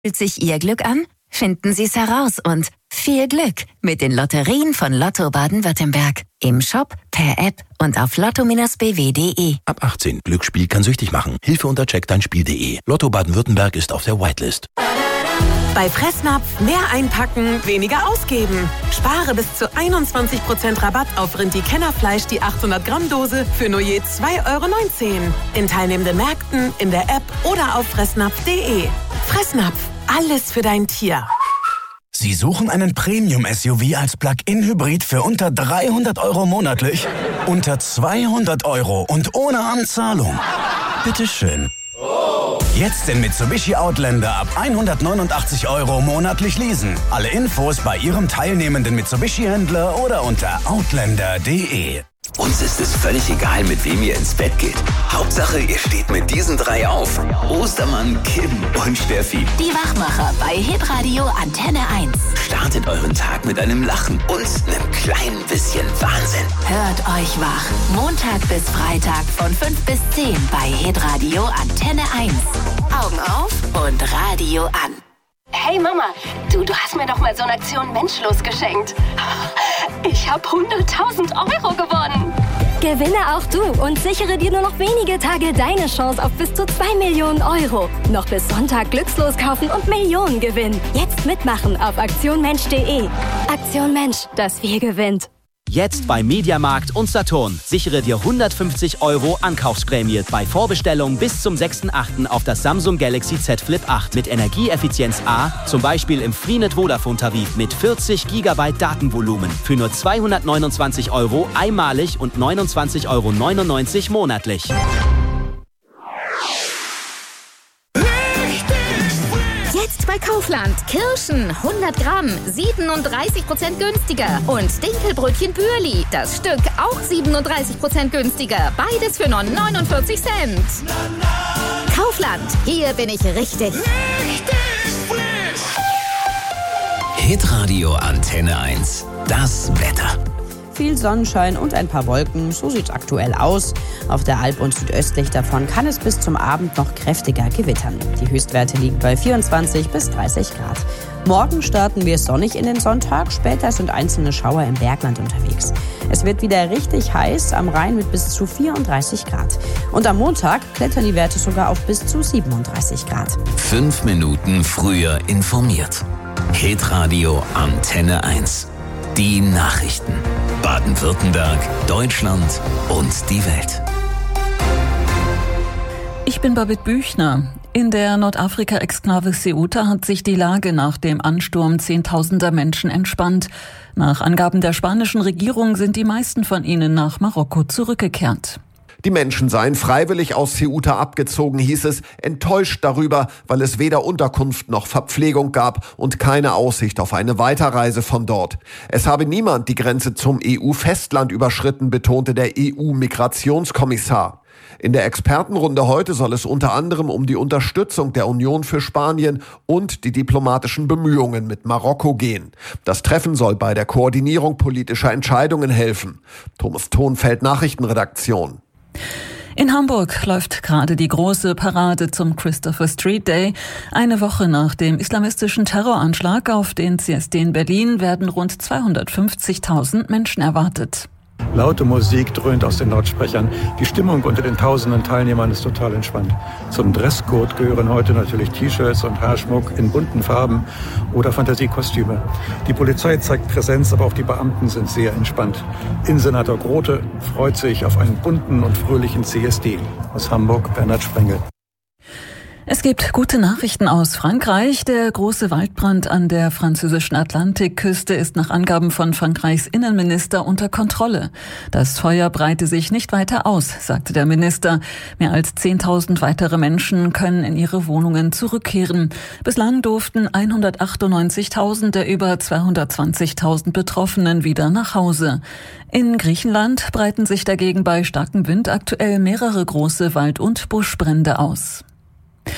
Fühlt sich Ihr Glück an? Finden Sie es heraus und viel Glück mit den Lotterien von Lotto Baden-Württemberg. Im Shop, per App und auf lotto-bw.de. Ab 18. Glücksspiel kann süchtig machen. Hilfe unter checkdeinspiel.de. Lotto Baden-Württemberg ist auf der Whitelist. Bei Fressnapf mehr einpacken, weniger ausgeben. Spare bis zu 21% Rabatt auf Rindi-Kennerfleisch, die 800 Gramm Dose für nur je 2,19 €. In teilnehmenden Märkten, in der App oder auf fressnapf.de. Fressnapf, alles für dein Tier. Sie suchen einen Premium-SUV als Plug-in-Hybrid für unter 300 € monatlich? Unter 200 € und ohne Anzahlung? Bitteschön. Jetzt den Mitsubishi Outlander ab 189 € monatlich leasen. Alle Infos bei Ihrem teilnehmenden Mitsubishi-Händler oder unter outlander.de. Uns ist es völlig egal, mit wem ihr ins Bett geht. Hauptsache, ihr steht mit diesen drei auf. Ostermann, Kim und Steffi. Die Wachmacher bei Hitradio Antenne 1. Startet euren Tag mit einem Lachen und einem kleinen bisschen Wahnsinn. Hört euch wach. Montag bis Freitag von 5 bis 10 bei Hitradio Antenne 1. Augen auf und Radio an. Hey Mama, du hast mir doch mal so eine Aktion Menschlos geschenkt. Ich habe 100.000 € gewonnen. Gewinne auch du und sichere dir nur noch wenige Tage deine Chance auf bis zu 2 Millionen €. Noch bis Sonntag glückslos kaufen und Millionen gewinnen. Jetzt mitmachen auf aktionmensch.de. Aktion Mensch, das Wir gewinnt. Jetzt bei Mediamarkt und Saturn. Sichere dir 150 € Ankaufsprämie bei Vorbestellung bis zum 6.8. auf das Samsung Galaxy Z Flip 8 mit Energieeffizienz A, zum Beispiel im Freenet Vodafone-Tarif mit 40 GB Datenvolumen für nur 229 € einmalig und 29,99 € monatlich. Jetzt bei Kaufland. Kirschen 100 Gramm, 37% günstiger. Und Dinkelbrötchen Bürli, das Stück auch 37% günstiger. Beides für nur 49 Cent. Kaufland, hier bin ich richtig. Hitradio Antenne 1. Das Wetter. Viel Sonnenschein und ein paar Wolken, so sieht's aktuell aus. Auf der Alp und südöstlich davon kann es bis zum Abend noch kräftiger gewittern. Die Höchstwerte liegen bei 24 bis 30 Grad. Morgen starten wir sonnig in den Sonntag, später sind einzelne Schauer im Bergland unterwegs. Es wird wieder richtig heiß, am Rhein mit bis zu 34 Grad. Und am Montag klettern die Werte sogar auf bis zu 37 Grad. 5 Minuten früher informiert. Hitradio Antenne 1. Die Nachrichten. Baden-Württemberg, Deutschland und die Welt. Ich bin Babette Büchner. In der Nordafrika-Exklave Ceuta hat sich die Lage nach dem Ansturm Zehntausender Menschen entspannt. Nach Angaben der spanischen Regierung sind die meisten von ihnen nach Marokko zurückgekehrt. Die Menschen seien freiwillig aus Ceuta abgezogen, hieß es, enttäuscht darüber, weil es weder Unterkunft noch Verpflegung gab und keine Aussicht auf eine Weiterreise von dort. Es habe niemand die Grenze zum EU-Festland überschritten, betonte der EU-Migrationskommissar. In der Expertenrunde heute soll es unter anderem um die Unterstützung der Union für Spanien und die diplomatischen Bemühungen mit Marokko gehen. Das Treffen soll bei der Koordinierung politischer Entscheidungen helfen. Thomas Thonfeld, Nachrichtenredaktion. In Hamburg läuft gerade die große Parade zum Christopher Street Day. Eine Woche nach dem islamistischen Terroranschlag auf den CSD in Berlin werden rund 250.000 Menschen erwartet. Laute Musik dröhnt aus den Lautsprechern. Die Stimmung unter den tausenden Teilnehmern ist total entspannt. Zum Dresscode gehören heute natürlich T-Shirts und Haarschmuck in bunten Farben oder Fantasiekostüme. Die Polizei zeigt Präsenz, aber auch die Beamten sind sehr entspannt. Innensenator Grote freut sich auf einen bunten und fröhlichen CSD. Aus Hamburg, Bernhard Sprengel. Es gibt gute Nachrichten aus Frankreich. Der große Waldbrand an der französischen Atlantikküste ist nach Angaben von Frankreichs Innenminister unter Kontrolle. Das Feuer breite sich nicht weiter aus, sagte der Minister. Mehr als 10.000 weitere Menschen können in ihre Wohnungen zurückkehren. Bislang durften 198.000 der über 220.000 Betroffenen wieder nach Hause. In Griechenland breiten sich dagegen bei starkem Wind aktuell mehrere große Wald- und Buschbrände aus.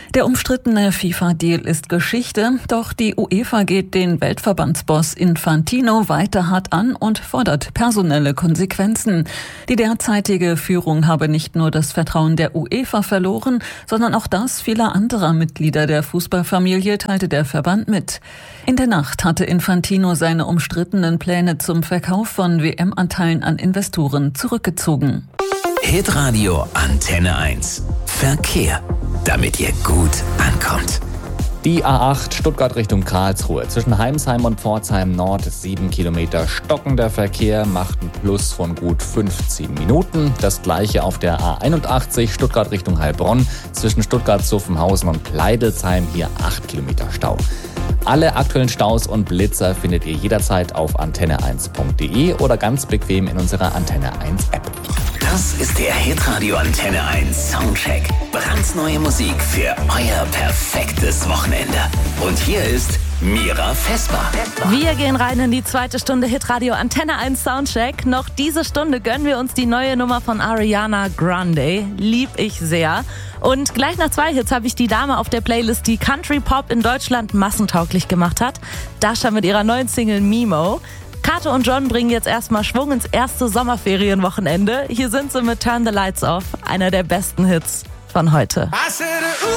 Der umstrittene FIFA-Deal ist Geschichte, doch die UEFA geht den Weltverbandsboss Infantino weiter hart an und fordert personelle Konsequenzen. Die derzeitige Führung habe nicht nur das Vertrauen der UEFA verloren, sondern auch das vieler anderer Mitglieder der Fußballfamilie, teilte der Verband mit. In der Nacht hatte Infantino seine umstrittenen Pläne zum Verkauf von WM-Anteilen an Investoren zurückgezogen. Hitradio Antenne 1. Verkehr, damit ihr gut ankommt. Die A8 Stuttgart Richtung Karlsruhe. Zwischen Heimsheim und Pforzheim Nord 7 Kilometer stockender Verkehr, macht ein Plus von gut 15 Minuten. Das gleiche auf der A81 Stuttgart Richtung Heilbronn. Zwischen Stuttgart-Zuffenhausen und Pleidelsheim hier 8 Kilometer Stau. Alle aktuellen Staus und Blitzer findet ihr jederzeit auf antenne1.de oder ganz bequem in unserer Antenne 1 App. Das ist der Hitradio Antenne 1 Soundcheck. Brandneue Musik für euer perfektes Wochenende. Und hier ist Mira Vesper. Wir gehen rein in die zweite Stunde Hitradio Antenne 1 Soundcheck. Noch diese Stunde gönnen wir uns die neue Nummer von Ariana Grande. Lieb ich sehr. Und gleich nach 2 Hits habe ich die Dame auf der Playlist, die Country Pop in Deutschland massentauglich gemacht hat. Dasha mit ihrer neuen Single Mimo. Kato und John bringen jetzt erstmal Schwung ins erste Sommerferienwochenende. Hier sind sie mit Turn the Lights Off, einer der besten Hits von heute.